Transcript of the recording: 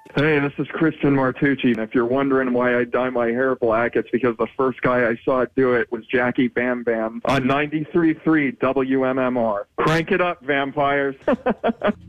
Hey, this is Christian Martucci, and if you're wondering why I dye my hair black, it's because the first guy I saw do it was Jackie Bam Bam on 93.3 WMMR. Crank it up, vampires.